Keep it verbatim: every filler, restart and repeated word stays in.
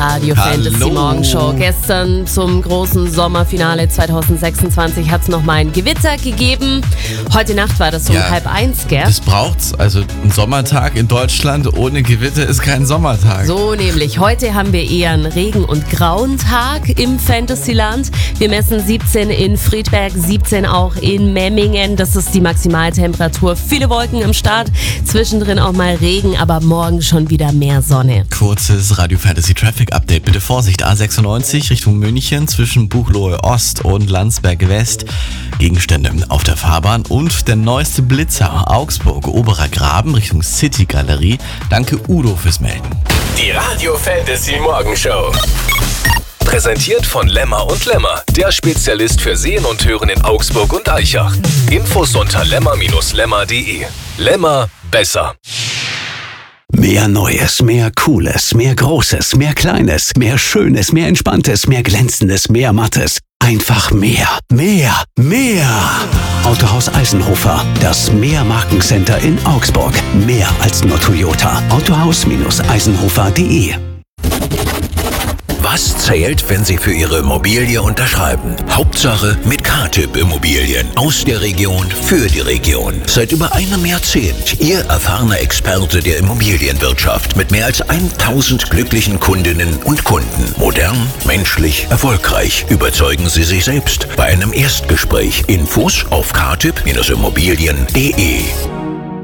Radio Fantasy Morgenshow. Gestern zum großen Sommerfinale zwanzig sechsundzwanzig hat es nochmal ein Gewitter gegeben. Heute Nacht war das um ja, halb eins, gell? Das braucht's. Also ein Sommertag in Deutschland ohne Gewitter ist kein Sommertag. So nämlich. Heute haben wir eher einen Regen- und grauen Tag im Fantasyland. Wir messen siebzehn in Friedberg, siebzehn auch in Memmingen. Das ist die Maximaltemperatur. Viele Wolken im Start, zwischendrin auch mal Regen, aber morgen schon wieder mehr Sonne. Kurzes Radio Fantasy Traffic Update. Bitte Vorsicht, A sechsundneunzig Richtung München zwischen Buchloe Ost und Landsberg West. Gegenstände auf der Fahrbahn und der neueste Blitzer Augsburg Oberer Graben Richtung City Galerie. Danke Udo fürs Melden. Die Radio Fantasy Morgenshow. Präsentiert von Lemmer und Lemmer, der Spezialist für Sehen und Hören in Augsburg und Aichach. Infos unter lemmer Bindestrich lemmer punkt de. Lemmer, besser. Mehr Neues, mehr Cooles, mehr Großes, mehr Kleines, mehr Schönes, mehr Entspanntes, mehr Glänzendes, mehr Mattes. Einfach mehr, mehr, mehr. Autohaus Eisenhofer, das Mehr-Markencenter in Augsburg. Mehr als nur Toyota. Autohaus Eisenhofer punkt de. Was zählt, wenn Sie für Ihre Immobilie unterschreiben? Hauptsache mit K-Tipp Immobilien. Aus der Region für die Region. Seit über einem Jahrzehnt Ihr erfahrener Experte der Immobilienwirtschaft mit mehr als tausend glücklichen Kundinnen und Kunden. Modern, menschlich, erfolgreich. Überzeugen Sie sich selbst bei einem Erstgespräch. Infos auf k tipp Immobilien punkt de.